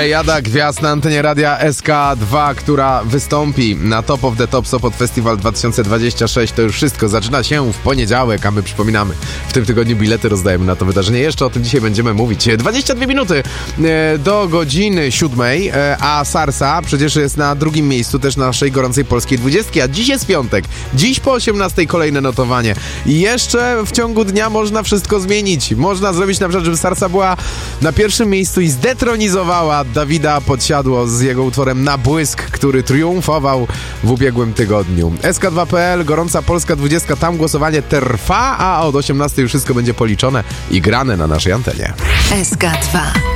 Jada Gwiazd na antenie radia SK2, która wystąpi na Top of the Top Sopot Festival 2026. To już wszystko zaczyna się w poniedziałek, a my przypominamy, w tym tygodniu bilety rozdajemy na to wydarzenie. Jeszcze o tym dzisiaj będziemy mówić. 22 minuty do godziny 7, a Sarsa przecież jest na drugim miejscu też naszej gorącej polskiej 20, a dziś jest piątek. Dziś po 18 kolejne notowanie. I jeszcze w ciągu dnia można wszystko zmienić. Można zrobić na przykład, żeby Sarsa była na pierwszym miejscu i zdetronizowała Dawida Podsiadło z jego utworem Na błysk, który triumfował w ubiegłym tygodniu. SK2.pl, gorąca polska 20, tam głosowanie trwa, a od 18 już wszystko będzie policzone i grane na naszej antenie. SK2